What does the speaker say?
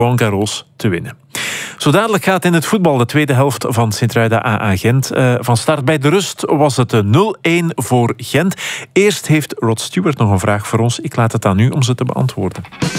Roland Garros te winnen. Zo dadelijk gaat in het voetbal de tweede helft van Sint-Truiden AA Gent van start. Bij de rust was het 0-1 voor Gent. Eerst heeft Rod Stewart nog een vraag voor ons. Ik laat het aan u om ze te beantwoorden.